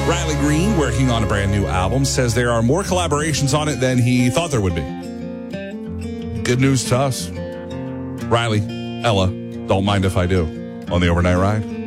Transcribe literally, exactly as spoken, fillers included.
Riley Green, working on a brand new album, says there are more collaborations on it than he thought there would be. Good news to us. Riley, Ella, don't mind if I do. On the Overnight Ride.